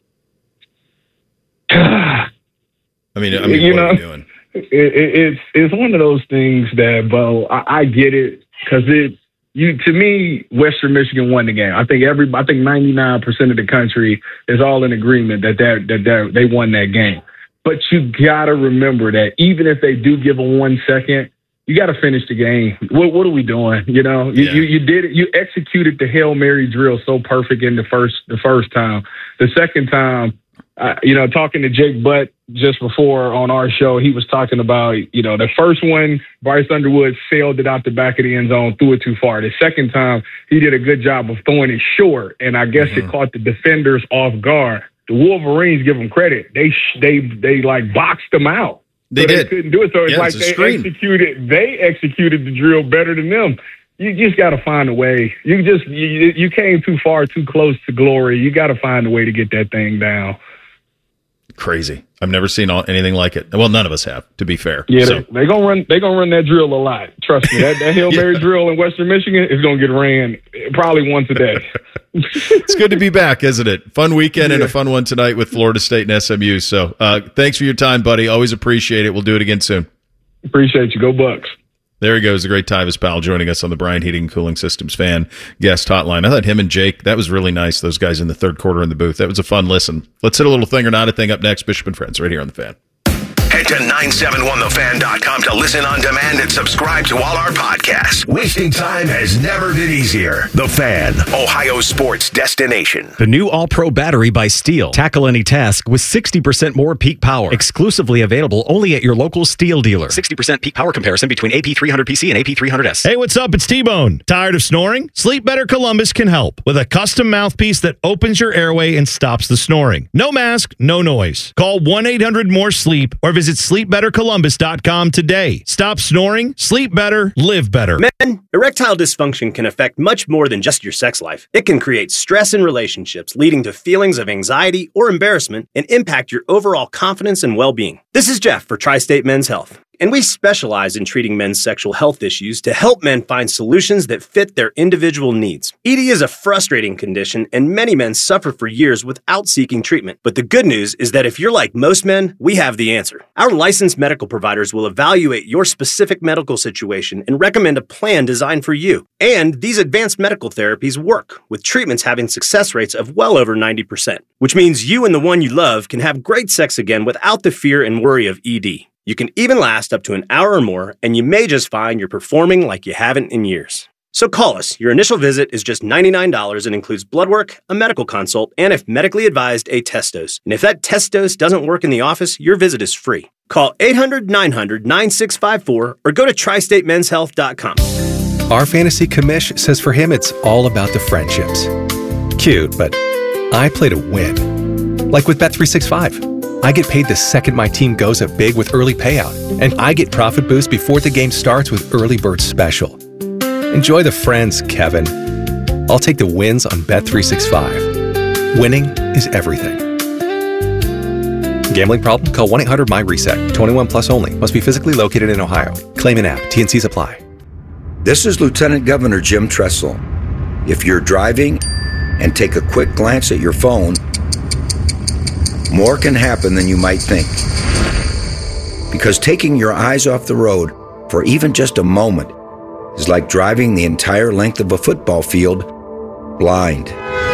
I mean, I mean, you what know, are you doing? It, it, it's it's one of those things that, Bo, I, I get it, because it you to me, Western Michigan won the game. I think every I think ninety-nine percent of the country is all in agreement that that that, that they won that game. But you gotta remember that even if they do give them one second, you got to finish the game. What what are we doing? You know, you, yeah. you you did it. You executed the Hail Mary drill so perfect in the first the first time. The second time. Uh, you know, talking to Jake Butt just before on our show, he was talking about, you know, the first one, Bryce Underwood sailed it out the back of the end zone, threw it too far. The second time, he did a good job of throwing it short, and I guess mm-hmm. it caught the defenders off guard. The Wolverines, give them credit. They, they, they like boxed them out. They so did. They couldn't do it. So it's yeah, like it's they executed, they executed the drill better than them. You just got to find a way. You just, you, you came too far, too close to glory. You got to find a way to get that thing down. Crazy. I've never seen all, anything like it. Well, none of us have, to be fair. Yeah, so. they, they gonna run. They gonna run that drill a lot. Trust me. That, that Hail Mary yeah. drill in Western Michigan is gonna get ran probably once a day. It's good to be back, isn't it? Fun weekend yeah. and a fun one tonight with Florida State and S M U. So, uh, thanks for your time, buddy. Always appreciate it. We'll do it again soon. Appreciate you. Go Bucks. There he goes, the great Tyvis Powell joining us on the Bryant Heating and Cooling Systems fan guest hotline. I thought him and Jake, that was really nice, those guys in the third quarter in the booth. That was a fun listen. Let's hit a little thing or not a thing up next. Bishop and Friends right here on The Fan. Head to nine seven one the fan dot com to listen on demand and subscribe to all our podcasts. Wasting time has never been easier. The Fan, Ohio sports destination. The new All-Pro battery by Steel. Tackle any task with sixty percent more peak power. Exclusively available only at your local Steel dealer. sixty percent peak power comparison between A P three hundred P C and A P three hundred S. Hey, what's up? It's T-Bone. Tired of snoring? Sleep Better Columbus can help with a custom mouthpiece that opens your airway and stops the snoring. No mask, no noise. Call one eight hundred more sleep or visit sleep better columbus dot com today. Stop snoring, sleep better, live better. Men, erectile dysfunction can affect much more than just your sex life. It can create stress in relationships, leading to feelings of anxiety or embarrassment, and impact your overall confidence and well-being. This is Jeff for Tri-State Men's Health, and we specialize in treating men's sexual health issues to help men find solutions that fit their individual needs. E D is a frustrating condition, and many men suffer for years without seeking treatment. But the good news is that if you're like most men, we have the answer. Our licensed medical providers will evaluate your specific medical situation and recommend a plan designed for you. And these advanced medical therapies work, with treatments having success rates of well over ninety percent, which means you and the one you love can have great sex again without the fear and worry of E D. You can even last up to an hour or more, and you may just find you're performing like you haven't in years. So call us. Your initial visit is just ninety-nine dollars and includes blood work, a medical consult, and if medically advised, a test dose. And if that test dose doesn't work in the office, your visit is free. Call eight hundred nine hundred nine six five four or go to tri state men's health dot com. Our fantasy commish says for him it's all about the friendships. Cute, but I play to win. Like with Bet three sixty-five. I get paid the second my team goes up big with early payout, and I get profit boost before the game starts with Early Bird Special. Enjoy the friends, Kevin. I'll take the wins on Bet three sixty-five. Winning is everything. Gambling problem? Call one eight hundred M Y reset. twenty-one plus only. Must be physically located in Ohio. Claim an app. T N Cs apply. This is Lieutenant Governor Jim Tressel. If you're driving and take a quick glance at your phone, more can happen than you might think. Because taking your eyes off the road for even just a moment is like driving the entire length of a football field blind.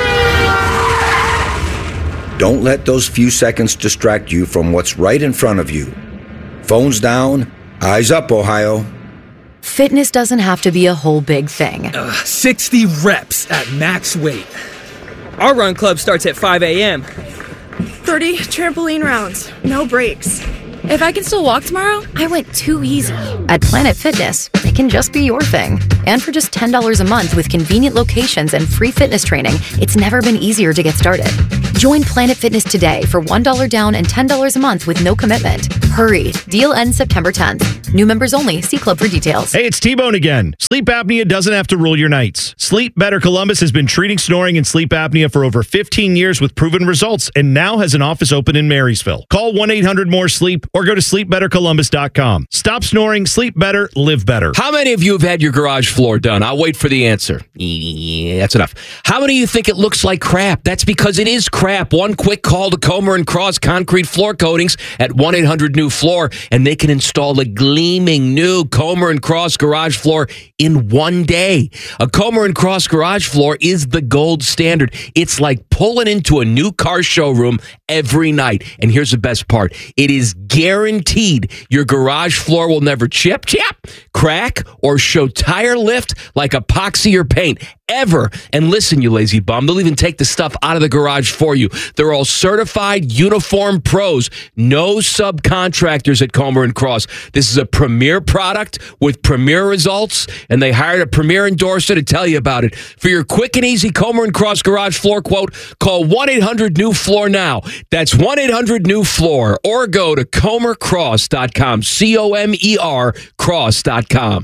Don't let those few seconds distract you from what's right in front of you. Phones down, eyes up, Ohio. Fitness doesn't have to be a whole big thing. Uh, sixty reps at max weight. Our run club starts at five a.m. thirty trampoline rounds, no breaks. If I can still walk tomorrow, I went too easy. At Planet Fitness, it can just be your thing. And for just ten dollars a month with convenient locations and free fitness training, it's never been easier to get started. Join Planet Fitness today for one dollar down and ten dollars a month with no commitment. Hurry. Deal ends September tenth. New members only. See club for details. Hey, it's T-Bone again. Sleep apnea doesn't have to rule your nights. Sleep Better Columbus has been treating snoring and sleep apnea for over fifteen years with proven results and now has an office open in Marysville. Call one eight hundred more sleep or go to sleep better columbus dot com. Stop snoring, sleep better, live better. How many of you have had your garage floor done? I'll wait for the answer. Yeah, that's enough. How many of you think it looks like crap? That's because it is crap. One quick call to Comer and Cross Concrete Floor Coatings at one eight hundred new floor, and they can install a gleaming new Comer and Cross garage floor in one day. A Comer and Cross garage floor is the gold standard. It's like pulling into a new car showroom every night. And here's the best part. It is guaranteed your garage floor will never chip, chip, crack, or show tire lift like epoxy or paint ever. And listen, you lazy bum, they'll even take the stuff out of the garage for you. They're all certified uniform pros. No subcontractors at Comer and Cross. This is a premier product with premier results, and they hired a premier endorser to tell you about it. For your quick and easy Comer and Cross garage floor quote, call one eight hundred new floor now. That's one eight hundred new floor, or go to comer cross dot com. C O M E R cross dot com.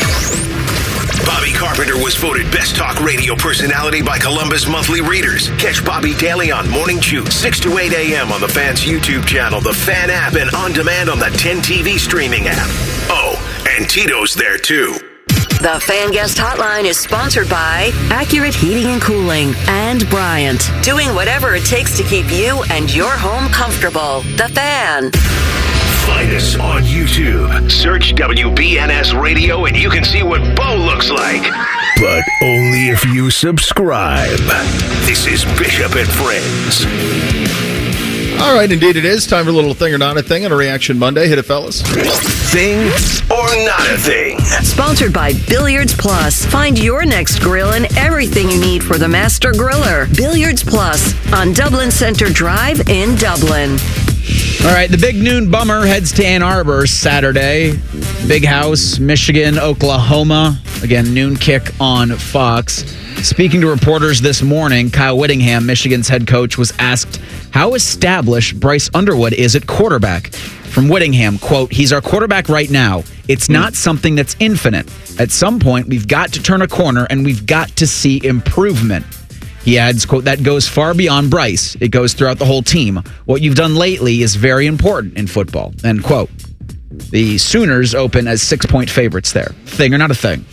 Bobby Carpenter was voted Best Talk Radio Personality by Columbus Monthly Readers. Catch Bobby daily on Morning Chew, six to eight a.m. on the Fan's YouTube channel, the Fan app, and on demand on the ten T V streaming app. Oh, and Tito's there too. The Fan Guest Hotline is sponsored by Accurate Heating and Cooling and Bryant, doing whatever it takes to keep you and your home comfortable. The Fan. Find us on YouTube. Search W B N S Radio and you can see what Bo looks like. But only if you subscribe. This is Bishop and Friends. All right, indeed it is. Time for a little thing or not a thing on a Reaction Monday. Hit it, fellas. Thing or not a thing. Sponsored by Billiards Plus. Find your next grill and everything you need for the master griller. Billiards Plus on Dublin Center Drive in Dublin. All right, the big noon bummer heads to Ann Arbor Saturday. Big House, Michigan, Oklahoma. Again, noon kick on Fox. Speaking to reporters this morning, Kyle Whittingham, Michigan's head coach, was asked how established Bryce Underwood is at quarterback. From Whittingham, quote, he's our quarterback right now. It's not something that's infinite. At some point, we've got to turn a corner and we've got to see improvement. He adds, quote, that goes far beyond Bryce. It goes throughout the whole team. What you've done lately is very important in football, end quote. The Sooners open as six-point favorites there. Thing or not a thing?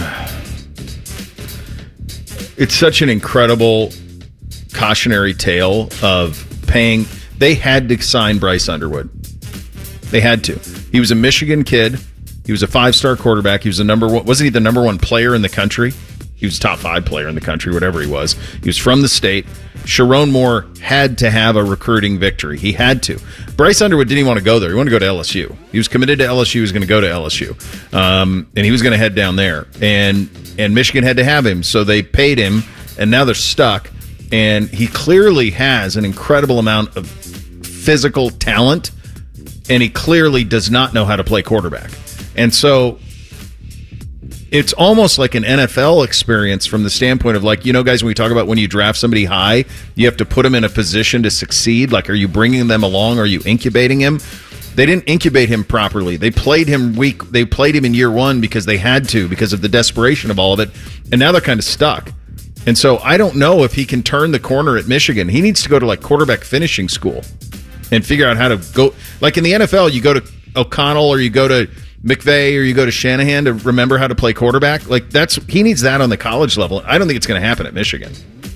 It's such an incredible cautionary tale of paying. They had to sign Bryce Underwood. They had to. He was a Michigan kid. He was a five-star quarterback. He was the number one. Wasn't he the number one player in the country? He was top five player in the country, whatever he was. He was from the state. Sharon Moore had to have a recruiting victory. He had to. Bryce Underwood didn't even want to go there. He wanted to go to L S U. He was committed to L S U. He was going to go to L S U. Um, and he was going to head down there. And and Michigan had to have him. So they paid him, and now they're stuck. And he clearly has an incredible amount of physical talent, and he clearly does not know how to play quarterback. And so it's almost like an N F L experience from the standpoint of, like, you know, guys, when we talk about when you draft somebody high, you have to put them in a position to succeed. Like, are you bringing them along? Are you incubating him? They didn't incubate him properly. They played him week. They played him in year one because they had to, because of the desperation of all of it. And now they're kind of stuck. And so I don't know if he can turn the corner at Michigan. He needs to go to, like, quarterback finishing school and figure out how to go. Like in the N F L, you go to O'Connell or you go to McVay or you go to Shanahan to remember how to play quarterback. Like, that's, he needs that on the college level. I don't think it's going to happen at Michigan.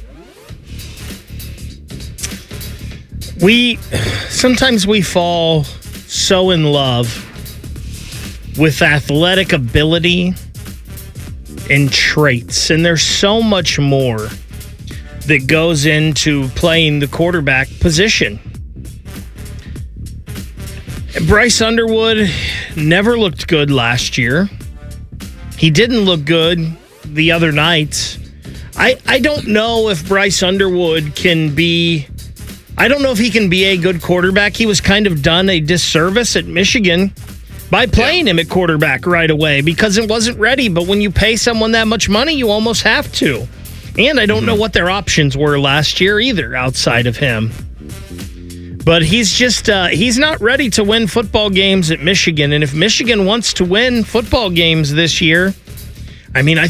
We sometimes we fall so in love with athletic ability and traits. And there's so much more that goes into playing the quarterback position. Bryce Underwood never looked good last year. He didn't look good the other night. I, I don't know if Bryce Underwood can be... I don't know if he can be a good quarterback. He was kind of done a disservice at Michigan by playing him at quarterback right away because it wasn't ready. But when you pay someone that much money, you almost have to. And I don't mm-hmm. know what their options were last year either outside of him. But he's just, uh, he's not ready to win football games at Michigan. And if Michigan wants to win football games this year, I mean, I